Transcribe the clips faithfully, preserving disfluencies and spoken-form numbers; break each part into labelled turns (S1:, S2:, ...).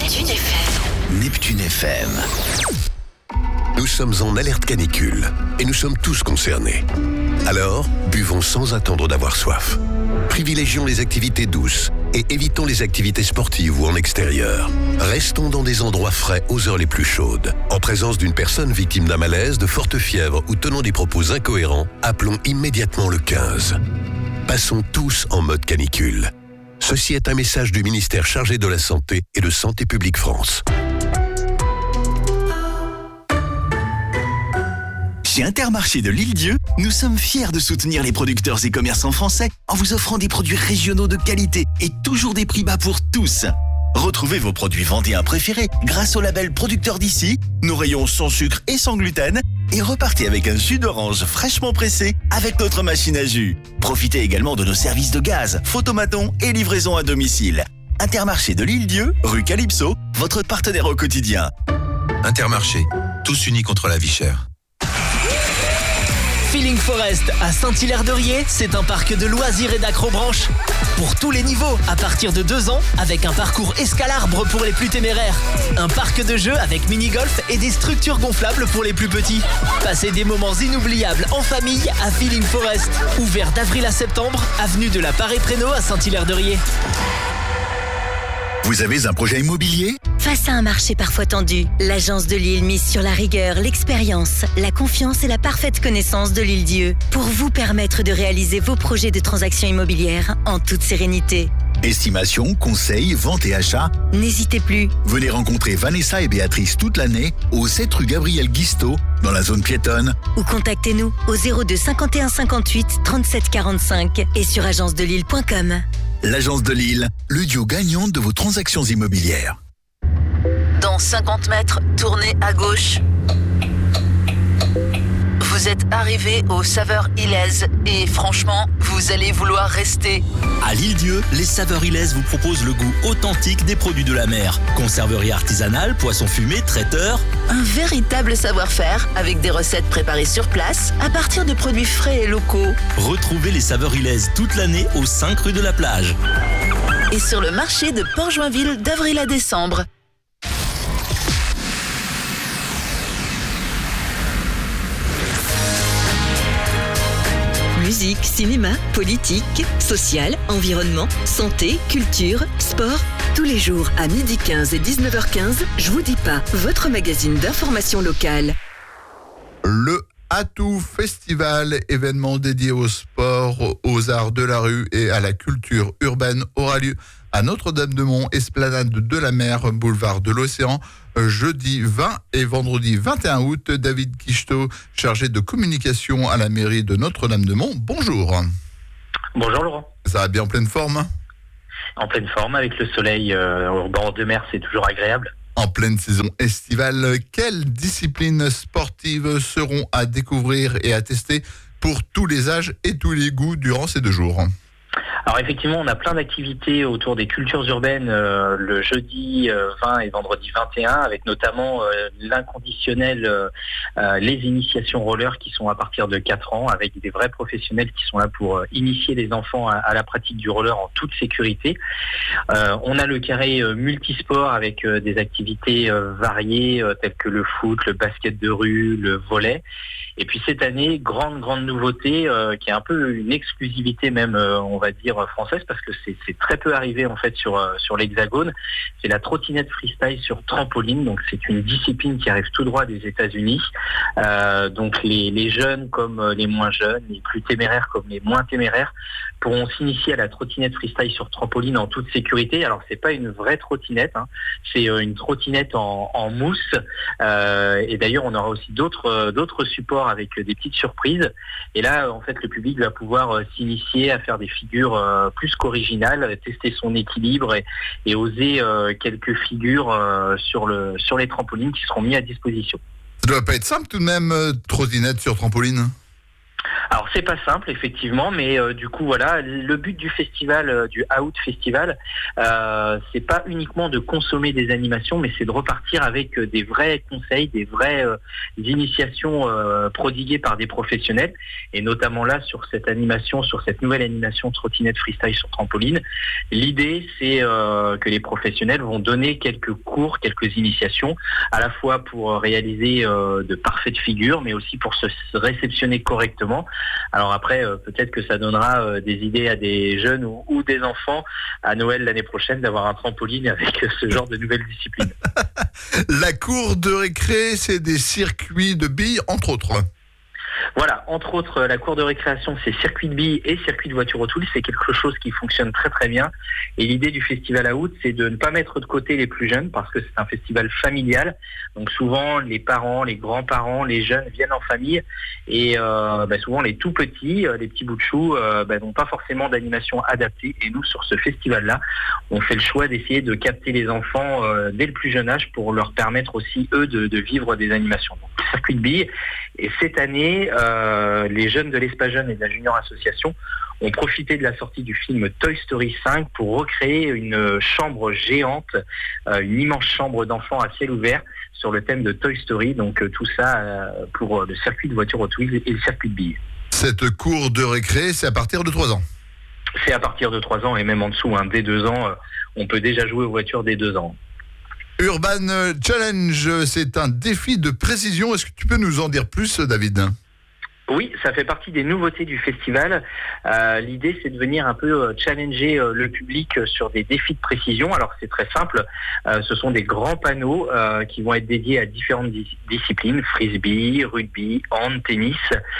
S1: Neptune F M.
S2: Neptune F M. Nous sommes en alerte canicule et nous sommes tous concernés. Alors, buvons sans attendre d'avoir soif. Privilégions les activités douces et évitons les activités sportives ou en extérieur. Restons dans des endroits frais aux heures les plus chaudes. En présence d'une personne victime d'un malaise, de forte fièvre ou tenant des propos incohérents, appelons immédiatement le quinze. Passons tous en mode canicule. Ceci est un message du ministère chargé de la Santé et de Santé publique France.
S3: Chez Intermarché de l'Île-Dieu, nous sommes fiers de soutenir les producteurs et commerçants français en vous offrant des produits régionaux de qualité et toujours des prix bas pour tous. Retrouvez vos produits vendéens préférés grâce au label Producteur d'ici, nos rayons sans sucre et sans gluten, et repartez avec un jus d'orange fraîchement pressé avec notre machine à jus. Profitez également de nos services de gaz, photomaton et livraison à domicile. Intermarché de l'Île-Dieu, rue Calypso, votre partenaire au quotidien.
S4: Intermarché, tous unis contre la vie chère.
S5: Feeling Forest à Saint-Hilaire-de-Riez, c'est un parc de loisirs et d'acrobranche. Pour tous les niveaux, à partir de deux ans, avec un parcours escalarbre pour les plus téméraires. Un parc de jeux avec mini-golf et des structures gonflables pour les plus petits. Passez des moments inoubliables en famille à Feeling Forest. Ouvert d'avril à septembre, avenue de la Paré-Prénaud à Saint-Hilaire-de-Riez.
S3: Vous avez un projet immobilier ?
S6: Face à un marché parfois tendu, l'Agence de Lille mise sur la rigueur, l'expérience, la confiance et la parfaite connaissance de l'Île-Dieu pour vous permettre de réaliser vos projets de transactions immobilières en toute sérénité.
S3: Estimation, conseil, vente et achat.
S6: N'hésitez plus.
S3: Venez rencontrer Vanessa et Béatrice toute l'année au sept rue Gabriel Guisteau dans la zone piétonne.
S6: Ou contactez-nous au zéro deux cinquante et un cinquante-huit trente-sept quarante-cinq et sur agence de lille point com.
S3: L'Agence de Lille, le duo gagnant de vos transactions immobilières.
S1: Dans cinquante mètres, tournez à gauche. Vous êtes arrivé aux Saveurs Ilaises et franchement, vous allez vouloir rester.
S7: À l'Île-Dieu, les Saveurs Ilaises vous proposent le goût authentique des produits de la mer. Conserverie artisanale, poissons fumés, traiteurs.
S1: Un véritable savoir-faire avec des recettes préparées sur place à partir de produits frais et locaux.
S7: Retrouvez les Saveurs Ilaises toute l'année aux cinq rue de la Plage.
S1: Et sur le marché de Port-Joinville d'avril à décembre.
S6: Musique, cinéma, politique, social, environnement, santé, culture, sport. Tous les jours à midi quinze et dix-neuf heures quinze, Je vous dis pas, votre magazine d'information locale.
S8: Le Atout Festival, événement dédié au sport, aux arts de la rue et à la culture urbaine, aura lieu à Notre-Dame-de-Mont, esplanade de la Mer, boulevard de l'Océan, jeudi vingt et vendredi vingt et un août. David Quichetot, chargé de communication à la mairie de Notre-Dame-de-Mont. Bonjour.
S9: Bonjour Laurent.
S8: Ça va bien en pleine forme ?
S9: En pleine forme, avec le soleil euh, au bord de mer, c'est toujours agréable.
S8: En pleine saison estivale, quelles disciplines sportives seront à découvrir et à tester pour tous les âges et tous les goûts durant ces deux jours ?
S9: Alors effectivement, on a plein d'activités autour des cultures urbaines euh, le jeudi euh, vingt et vendredi vingt et un, avec notamment euh, l'inconditionnel, euh, euh, les initiations roller qui sont à partir de quatre ans, avec des vrais professionnels qui sont là pour euh, initier les enfants à, à la pratique du roller en toute sécurité. Euh, on a le carré euh, multisport avec euh, des activités euh, variées euh, telles que le foot, le basket de rue, le volley. Et puis cette année, grande, grande nouveauté, euh, qui est un peu une exclusivité même, euh, on va dire, française, parce que c'est, c'est très peu arrivé en fait sur, euh, sur l'Hexagone. C'est la trottinette freestyle sur trampoline. Donc c'est une discipline qui arrive tout droit des États-Unis. Euh, donc les, les jeunes comme les moins jeunes, les plus téméraires comme les moins téméraires, pourront s'initier à la trottinette freestyle sur trampoline en toute sécurité. Alors c'est pas une vraie trottinette, hein. C'est euh, une trottinette en, en mousse. Euh, et d'ailleurs on aura aussi d'autres, euh, d'autres supports avec des petites surprises. Et là, en fait, le public va pouvoir euh, s'initier à faire des figures euh, plus qu'originales, tester son équilibre et, et oser euh, quelques figures euh, sur, le, sur les trampolines qui seront mis à disposition.
S8: Ça doit pas être simple tout de même, euh, trottinette sur trampoline ?
S9: Alors c'est pas simple effectivement, mais euh, du coup voilà, le but du festival, euh, du Out Festival, euh, c'est pas uniquement de consommer des animations, mais c'est de repartir avec euh, des vrais conseils, des vraies euh, initiations euh, prodiguées par des professionnels, et notamment là sur cette animation, sur cette nouvelle animation trottinette freestyle sur trampoline. L'idée c'est euh, que les professionnels vont donner quelques cours, quelques initiations, à la fois pour réaliser euh, de parfaites figures, mais aussi pour se réceptionner correctement. Alors après, euh, peut-être que ça donnera euh, des idées à des jeunes ou, ou des enfants à Noël l'année prochaine d'avoir un trampoline avec ce genre de nouvelles disciplines.
S8: La cour de récré, c'est des circuits de billes, entre autres.
S9: Voilà, entre autres, la cour de récréation, c'est circuit de billes et circuit de voiture autour. C'est quelque chose qui fonctionne très très bien. Et l'idée du festival Out, c'est de ne pas mettre de côté les plus jeunes, parce que c'est un festival familial. Donc souvent, les parents, les grands-parents, les jeunes viennent en famille. Et euh, bah, souvent, les tout petits, les petits bouts de chou, euh, bah, n'ont pas forcément d'animation adaptée. Et nous, sur ce festival-là, on fait le choix d'essayer de capter les enfants euh, dès le plus jeune âge pour leur permettre aussi, eux, de, de vivre des animations. Donc, circuit de billes. Et cette année, euh, les jeunes de l'Espace Jeune et de la Junior Association ont profité de la sortie du film Toy Story cinq pour recréer une chambre géante, euh, une immense chambre d'enfants à ciel ouvert sur le thème de Toy Story. Donc euh, tout ça euh, pour le circuit de voiture Hot Wheels et le circuit de billes.
S8: Cette cour de récré, c'est à partir de trois ans.
S9: C'est à partir de trois ans et même en dessous, hein, dès deux ans, euh, on peut déjà jouer aux voitures dès deux ans.
S8: Urban Challenge, c'est un défi de précision. Est-ce que tu peux nous en dire plus, David ?
S9: Oui, ça fait partie des nouveautés du festival. Euh, l'idée, c'est de venir un peu euh, challenger euh, le public euh, sur des défis de précision. Alors, c'est très simple. Euh, ce sont des grands panneaux euh, qui vont être dédiés à différentes dis- disciplines, frisbee, rugby, hand, tennis.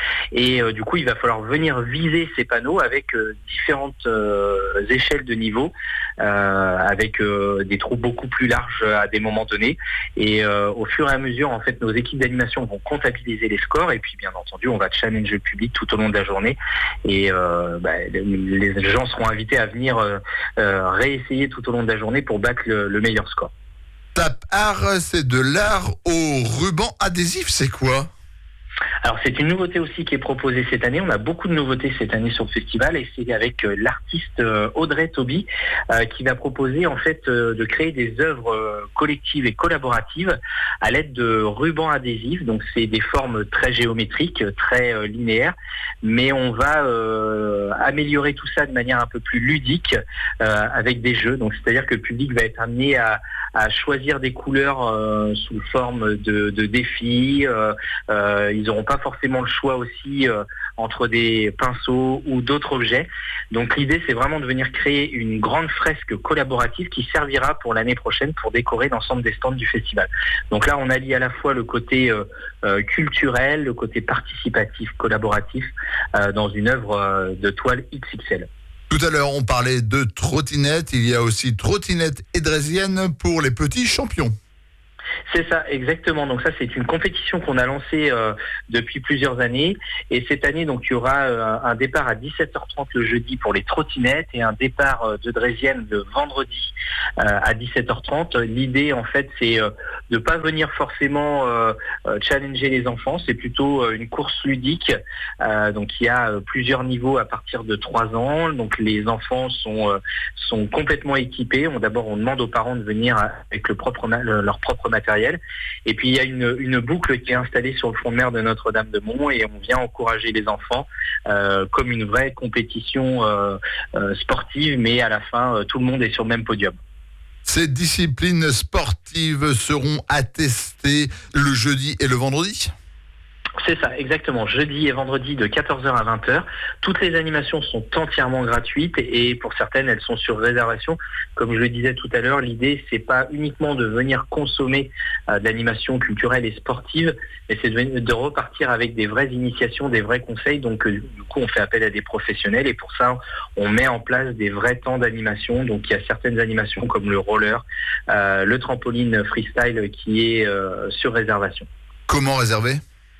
S9: Et euh, du coup, il va falloir venir viser ces panneaux avec euh, différentes euh, échelles de niveau, euh, avec euh, des trous beaucoup plus larges à des moments donnés. Et euh, au fur et à mesure, en fait, nos équipes d'animation vont comptabiliser les scores. Et puis, bien entendu, on va challenger le public tout au long de la journée et euh, bah, les gens seront invités à venir euh, euh, réessayer tout au long de la journée pour battre le, le meilleur score.
S8: Tap art, c'est de l'art au ruban adhésif, c'est quoi ?
S9: Alors c'est une nouveauté aussi qui est proposée cette année. On a beaucoup de nouveautés cette année sur le festival et c'est avec euh, l'artiste euh, Audrey Toby euh, qui va proposer en fait euh, de créer des œuvres euh, collectives et collaboratives à l'aide de rubans adhésifs. Donc c'est des formes très géométriques, très euh, linéaires, mais on va euh, améliorer tout ça de manière un peu plus ludique euh, avec des jeux. Donc c'est-à-dire que le public va être amené à, à choisir des couleurs euh, sous forme de, de défis. Euh, euh, ils n'auront pas forcément le choix aussi euh, entre des pinceaux ou d'autres objets. Donc l'idée, c'est vraiment de venir créer une grande fresque collaborative qui servira pour l'année prochaine pour décorer l'ensemble des stands du festival. Donc là, on allie à la fois le côté euh, euh, culturel, le côté participatif, collaboratif euh, dans une œuvre euh, de toile X X L.
S8: Tout à l'heure, on parlait de trottinette. Il y a aussi trottinette édrésienne pour les petits champions.
S9: C'est ça, exactement. Donc ça, c'est une compétition qu'on a lancée euh, depuis plusieurs années. Et cette année, donc, il y aura euh, un départ à dix-sept heures trente le jeudi pour les trottinettes et un départ euh, de Drésienne le vendredi euh, à dix-sept heures trente. L'idée, en fait, c'est euh, de pas venir forcément euh, euh, challenger les enfants. C'est plutôt euh, une course ludique. Euh, donc il y a euh, plusieurs niveaux à partir de trois ans. Donc les enfants sont euh, sont complètement équipés. On, d'abord, on demande aux parents de venir avec le propre ma- le, leur propre matériel. Et puis il y a une, une boucle qui est installée sur le front de mer de Notre-Dame-de-Mont et on vient encourager les enfants euh, comme une vraie compétition euh, euh, sportive, mais à la fin, euh, tout le monde est sur le même podium.
S8: Ces disciplines sportives seront attestées le jeudi et le vendredi ?
S9: C'est ça, exactement. Jeudi et vendredi de quatorze heures à vingt heures. Toutes les animations sont entièrement gratuites et pour certaines, elles sont sur réservation. Comme je le disais tout à l'heure, l'idée, c'est pas uniquement de venir consommer euh, de l'animation culturelle et sportive, mais c'est de, de repartir avec des vraies initiations, des vrais conseils. Donc, euh, du coup, on fait appel à des professionnels et pour ça, on met en place des vrais temps d'animation. Donc, il y a certaines animations comme le roller, euh, le trampoline freestyle qui est euh, sur réservation.
S8: Comment réserver ?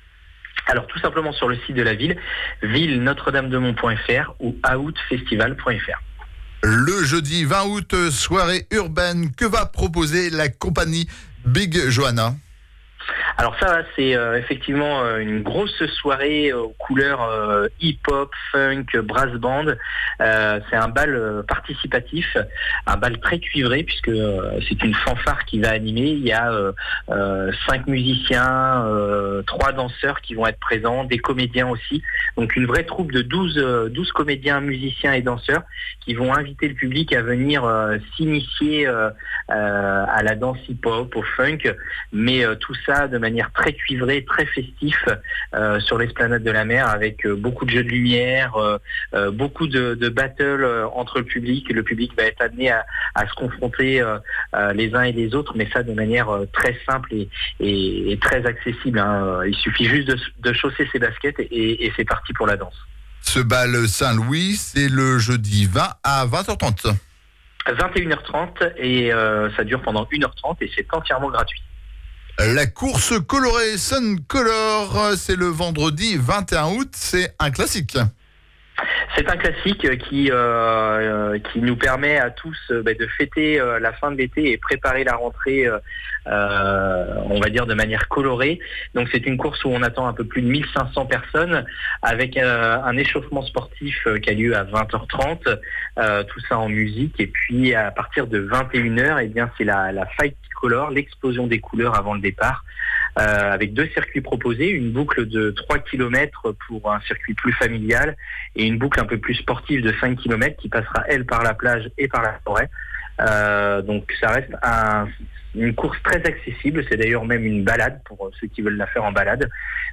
S9: Alors tout simplement sur le site de la ville, ville notre dame de mont point f r ou outfestival point f r.
S8: Le jeudi vingt août, soirée urbaine, que va proposer la compagnie Big Johanna ?
S9: Alors ça, c'est euh, effectivement euh, une grosse soirée aux couleurs euh, hip-hop, funk, brass band. Euh, c'est un bal euh, participatif, un bal très cuivré puisque euh, c'est une fanfare qui va animer. Il y a euh, euh, cinq musiciens, euh, trois danseurs qui vont être présents, des comédiens aussi. Donc une vraie troupe de douze, euh, douze comédiens, musiciens et danseurs qui vont inviter le public à venir euh, s'initier euh, euh, à la danse hip-hop, au funk, mais euh, tout ça de manière très cuivrée, très festif euh, sur l'esplanade de la mer avec euh, beaucoup de jeux de lumière, euh, euh, beaucoup de, de battles euh, entre le public. Le public va être amené à, à se confronter euh, euh, les uns et les autres, mais ça de manière euh, très simple et, et, et très accessible. Hein. Il suffit juste de, de chausser ses baskets et, et c'est parti pour la danse.
S8: Ce bal Saint-Louis, c'est le jeudi vingt à vingt heures trente.
S9: vingt et une heures trente et euh, ça dure pendant une heure trente et c'est entièrement gratuit.
S8: La course colorée Sun Color, c'est le vendredi vingt et un août, c'est un classique.
S9: C'est un classique qui, euh, qui nous permet à tous euh, bah, de fêter euh, la fin de l'été et préparer la rentrée, euh, euh, on va dire de manière colorée. Donc c'est une course où on attend un peu plus de mille cinq cents personnes avec euh, un échauffement sportif euh, qui a lieu à vingt heures trente, euh, tout ça en musique. Et puis à partir de vingt et une heures, eh bien, c'est la, la Fight Color, l'explosion des couleurs avant le départ. Euh, avec deux circuits proposés, une boucle de trois kilomètres pour un circuit plus familial et une boucle un peu plus sportive de cinq kilomètres qui passera elle par la plage et par la forêt. Euh, donc ça reste un, une course très accessible, c'est d'ailleurs même une balade pour ceux qui veulent la faire en balade.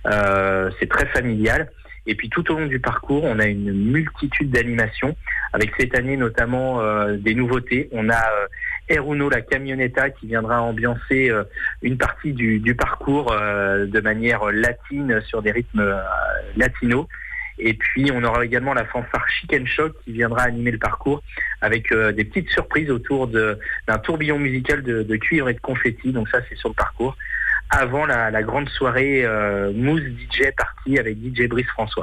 S9: Euh, c'est très familial. Et puis tout au long du parcours, on a une multitude d'animations, avec cette année notamment euh, des nouveautés. On a euh, Air Uno, la camionetta, qui viendra ambiancer euh, une partie du, du parcours euh, de manière latine sur des rythmes euh, latinos. Et puis on aura également la fanfare Chicken Shock qui viendra animer le parcours avec euh, des petites surprises autour de, d'un tourbillon musical de, de cuivre et de confetti. Donc ça, c'est sur le parcours. Avant la, la grande soirée euh, Mousse D J Party avec D J Brice François.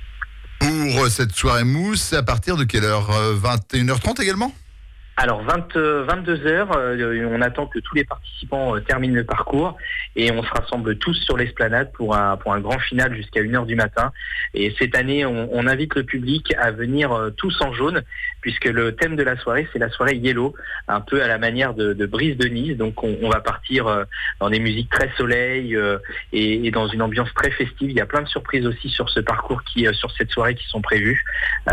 S8: Pour cette soirée Mousse, à partir de quelle heure ? vingt et une heures trente également ?
S9: Alors vingt, vingt-deux heures, euh, on attend que tous les participants euh, terminent le parcours et on se rassemble tous sur l'esplanade pour un, pour un grand final jusqu'à une heure du matin. Et cette année, on, on invite le public à venir euh, tous en jaune puisque le thème de la soirée, c'est la soirée Yellow, un peu à la manière de, de Brise de Nice. Donc on, on va partir euh, dans des musiques très soleil euh, et, et dans une ambiance très festive. Il y a plein de surprises aussi sur ce parcours, qui, euh, sur cette soirée qui sont prévues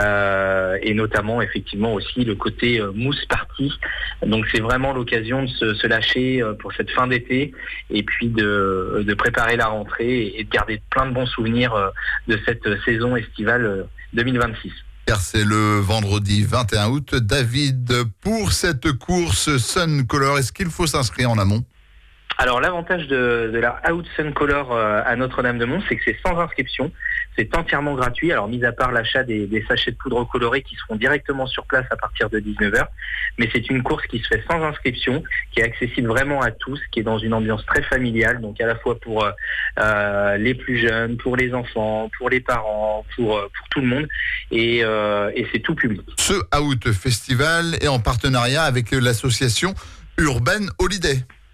S9: euh, et notamment effectivement aussi le côté euh, mousse partie. Donc c'est vraiment l'occasion de se, se lâcher pour cette fin d'été et puis de, de préparer la rentrée et de garder plein de bons souvenirs de cette saison estivale deux mille vingt-six.
S8: Car c'est le vendredi vingt et un août. David, pour cette course Sun Color, est-ce qu'il faut s'inscrire en amont ?
S9: Alors l'avantage de, de la Out Sun Color euh, à Notre-Dame-de-Mont, c'est que c'est sans inscription, c'est entièrement gratuit, alors mis à part l'achat des, des sachets de poudre colorée qui seront directement sur place à partir de dix-neuf heures, mais c'est une course qui se fait sans inscription, qui est accessible vraiment à tous, qui est dans une ambiance très familiale, donc à la fois pour euh, les plus jeunes, pour les enfants, pour les parents, pour, pour tout le monde, et, euh, et c'est tout public.
S8: Ce Out Festival est en partenariat avec l'association Urban Holiday.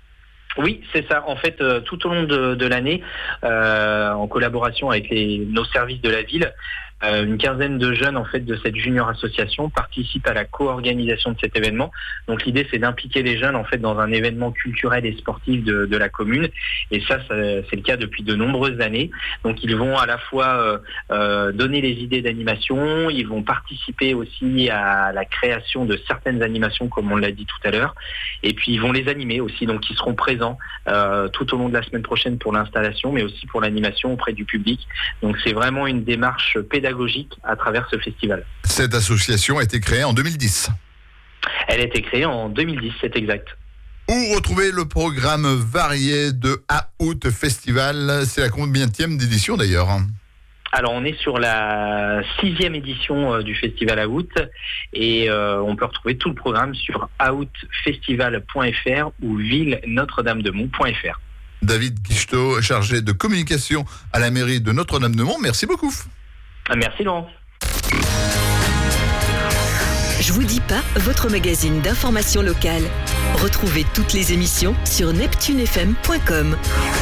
S9: Oui, c'est ça. En fait, euh, tout au long de, de l'année, euh, en collaboration avec les, nos services de la ville, euh, une quinzaine de jeunes en fait de cette junior association participent à la co-organisation de cet événement. Donc l'idée, c'est d'impliquer les jeunes en fait dans un événement culturel et sportif de, de la commune. Et ça, ça, c'est le cas depuis de nombreuses années. Donc ils vont à la fois euh, euh, donner les idées d'animation, ils vont participer aussi à la création de certaines animations, comme on l'a dit tout à l'heure, et puis ils vont les animer aussi. Donc ils seront présents euh, tout au long de la semaine prochaine pour l'installation, mais aussi pour l'animation auprès du public. Donc c'est vraiment une démarche pédagogique à travers ce festival.
S8: Cette association a été créée en deux mille dix.
S9: Elle a été créée en deux mille dix, c'est exact.
S8: Où retrouver le programme varié de Out Festival, c'est la combienième d'édition d'ailleurs?
S9: Alors on est sur la sixième édition euh, du festival Out et euh, on peut retrouver tout le programme sur out festival point f r ou ville notre dame de mont point f r.
S8: David Guichetot, chargé de communication à la mairie de Notre-Dame-de-Mont, merci beaucoup.
S9: Merci Laurent.
S6: Je vous dis pas, votre magazine d'information locale. Retrouvez toutes les émissions sur neptune f m point com.